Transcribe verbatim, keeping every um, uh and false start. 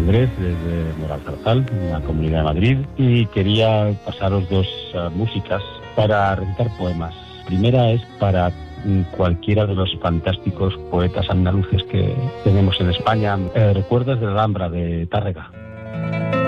Andrés, desde Moralzarzal, en la Comunidad de Madrid, y quería pasaros dos uh, músicas para recitar poemas. Primera es para cualquiera de los fantásticos poetas andaluces que tenemos en España. Eh, Recuerdos de la Alhambra, de Tárrega.